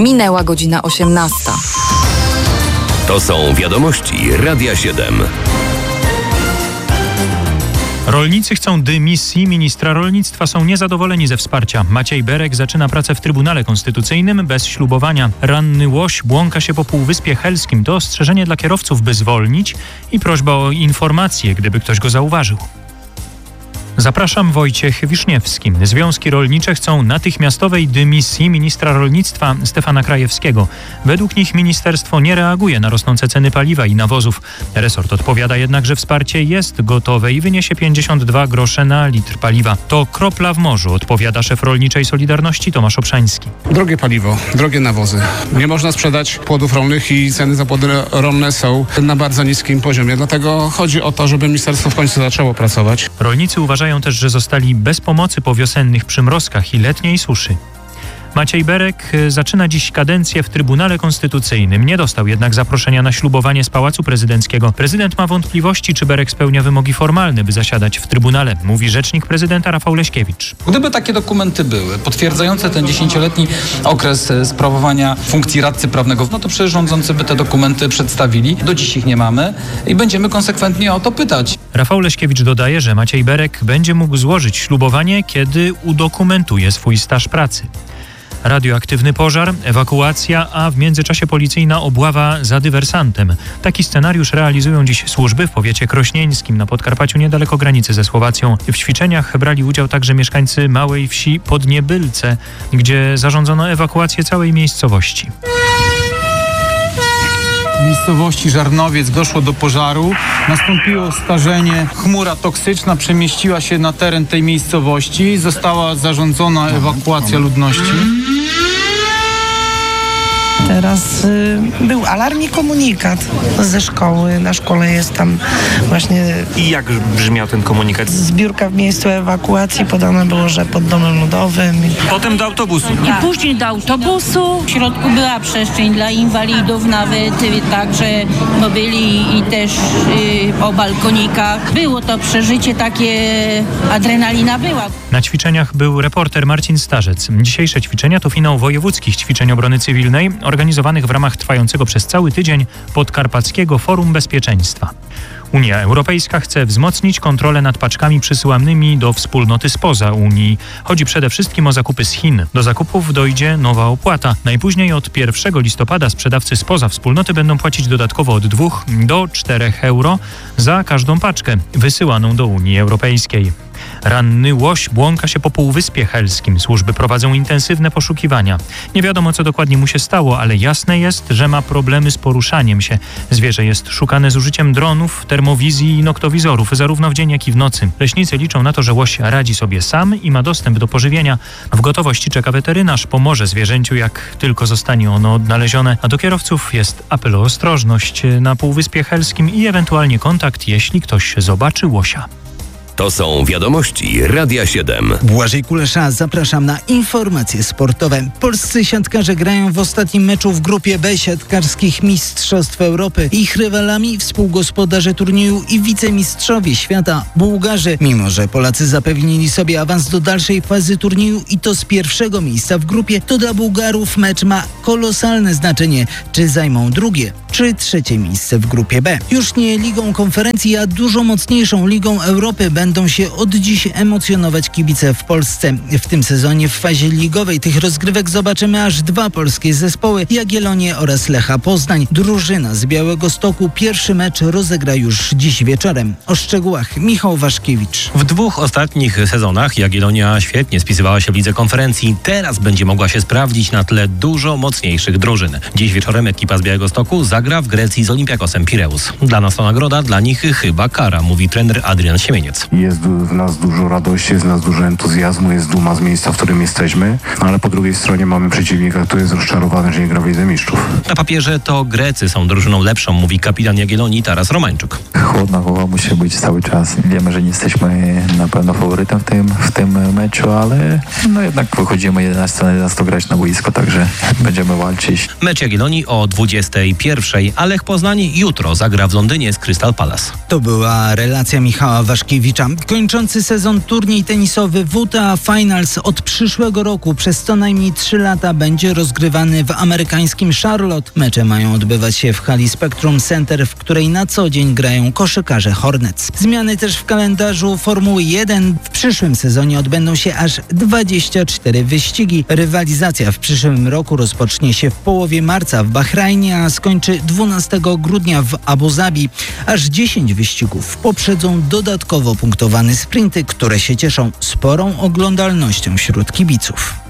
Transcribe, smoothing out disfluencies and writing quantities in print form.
Minęła godzina 18. To są wiadomości Radia 7. Rolnicy chcą dymisji ministra rolnictwa, są niezadowoleni ze wsparcia. Maciej Berek zaczyna pracę w Trybunale Konstytucyjnym bez ślubowania. Ranny łoś błąka się po Półwyspie Helskim. To ostrzeżenie dla kierowców, by zwolnić i prośba o informację, gdyby ktoś go zauważył. Zapraszam, Wojciech Wiszniewski. Związki rolnicze chcą natychmiastowej dymisji ministra rolnictwa Stefana Krajewskiego. Według nich ministerstwo nie reaguje na rosnące ceny paliwa i nawozów. Resort odpowiada jednak, że wsparcie jest gotowe i wyniesie 52 grosze na litr paliwa. To kropla w morzu, odpowiada szef Rolniczej Solidarności Tomasz Obszański. Drogie paliwo, drogie nawozy. Nie można sprzedać płodów rolnych i ceny za płody rolne są na bardzo niskim poziomie. Dlatego chodzi o to, żeby ministerstwo w końcu zaczęło pracować. Rolnicy uważają też, że zostali bez pomocy po wiosennych przymrozkach i letniej suszy. Maciej Berek zaczyna dziś kadencję w Trybunale Konstytucyjnym. Nie dostał jednak zaproszenia na ślubowanie z Pałacu Prezydenckiego. Prezydent ma wątpliwości, czy Berek spełnia wymogi formalne, by zasiadać w Trybunale, mówi rzecznik prezydenta Rafał Leśkiewicz. Gdyby takie dokumenty były potwierdzające ten 10-letni okres sprawowania funkcji radcy prawnego, no to przecież rządzący by te dokumenty przedstawili. Do dziś ich nie mamy i będziemy konsekwentnie o to pytać. Rafał Leśkiewicz dodaje, że Maciej Berek będzie mógł złożyć ślubowanie, kiedy udokumentuje swój staż pracy. Radioaktywny pożar, ewakuacja, a w międzyczasie policyjna obława za dywersantem. Taki scenariusz realizują dziś służby w powiecie krośnieńskim na Podkarpaciu niedaleko granicy ze Słowacją. W ćwiczeniach brali udział także mieszkańcy małej wsi Podniebylce, gdzie zarządzono ewakuację całej miejscowości. W miejscowości Żarnowiec doszło do pożaru, nastąpiło starzenie, chmura toksyczna przemieściła się na teren tej miejscowości, została zarządzona ewakuacja ludności. Teraz był alarm i komunikat ze szkoły. Na szkole jest tam właśnie... I jak brzmiał ten komunikat? Zbiórka w miejscu ewakuacji, podane było, że pod domem ludowym. Potem do autobusu. I później do autobusu. W środku była przestrzeń dla inwalidów nawet, także byli i też o balkonikach. Było to przeżycie takie, adrenalina była. Na ćwiczeniach był reporter Marcin Starzec. Dzisiejsze ćwiczenia to finał wojewódzkich ćwiczeń obrony cywilnej, organizowanych w ramach trwającego przez cały tydzień Podkarpackiego Forum Bezpieczeństwa. Unia Europejska chce wzmocnić kontrolę nad paczkami przysyłanymi do wspólnoty spoza Unii. Chodzi przede wszystkim o zakupy z Chin. Do zakupów dojdzie nowa opłata. Najpóźniej od 1 listopada sprzedawcy spoza wspólnoty będą płacić dodatkowo od 2 do 4 euro za każdą paczkę wysyłaną do Unii Europejskiej. Ranny łoś błąka się po Półwyspie Helskim. Służby prowadzą intensywne poszukiwania. Nie wiadomo, co dokładnie mu się stało, ale jasne jest, że ma problemy z poruszaniem się. Zwierzę jest szukane z użyciem dronów, termowizji i noktowizorów, zarówno w dzień, jak i w nocy. Leśnicy liczą na to, że łoś radzi sobie sam i ma dostęp do pożywienia. W gotowości czeka weterynarz, pomoże zwierzęciu, jak tylko zostanie ono odnalezione. A do kierowców jest apel o ostrożność na Półwyspie Helskim i ewentualnie kontakt, jeśli ktoś zobaczy łosia. To są wiadomości Radia 7. Błażej Kulesza, zapraszam na informacje sportowe. Polscy siatkarze grają w ostatnim meczu w grupie B siatkarskich Mistrzostw Europy. Ich rywalami współgospodarze turnieju i wicemistrzowie świata Bułgarzy. Mimo że Polacy zapewnili sobie awans do dalszej fazy turnieju i to z pierwszego miejsca w grupie, to dla Bułgarów mecz ma kolosalne znaczenie. Czy zajmą drugie, czy trzecie miejsce w grupie B. Już nie Ligą Konferencji, a dużo mocniejszą Ligą Europy będą się od dziś emocjonować kibice w Polsce. W tym sezonie w fazie ligowej tych rozgrywek zobaczymy aż 2 polskie zespoły, Jagiellonię oraz Lecha Poznań. Drużyna z Białegostoku pierwszy mecz rozegra już dziś wieczorem. O szczegółach Michał Waszkiewicz. W 2 ostatnich sezonach Jagiellonia świetnie spisywała się w Lidze Konferencji. Teraz będzie mogła się sprawdzić na tle dużo mocniejszych drużyn. Dziś wieczorem ekipa z Białegostoku zagra w Grecji z Olympiakosem Pireus. Dla nas to nagroda, dla nich chyba kara, mówi trener Adrian Siemieniec. Jest w nas dużo radości, jest w nas dużo entuzjazmu, jest duma z miejsca, w którym jesteśmy, ale po drugiej stronie mamy przeciwnika, który jest rozczarowany, że nie gra w Lidze Mistrzów. Na papierze to Grecy są drużyną lepszą, mówi kapitan Jagiellonii Taras Romańczuk. Chłodna głowa musi być cały czas. Wiemy, że nie jesteśmy na pewno faworytem w tym meczu, ale jednak wychodzimy 11 na 11 grać na boisko, także będziemy walczyć. Mecz Jagiellonii o 21:00 pierwszej, a Lech Poznań jutro zagra w Londynie z Crystal Palace. To była relacja Michała Waszkiewicza. Kończący sezon turniej tenisowy WTA Finals od przyszłego roku przez co najmniej 3 lata będzie rozgrywany w amerykańskim Charlotte. Mecze mają odbywać się w hali Spectrum Center, w której na co dzień grają koszykarze Hornets. Zmiany też w kalendarzu Formuły 1. W przyszłym sezonie odbędą się aż 24 wyścigi. Rywalizacja w przyszłym roku rozpocznie się w połowie marca w Bahrajnie, a skończy 12 grudnia w Abu Zabi. Aż 10 wyścigów poprzedzą dodatkowo punktowane sprinty, które się cieszą sporą oglądalnością wśród kibiców.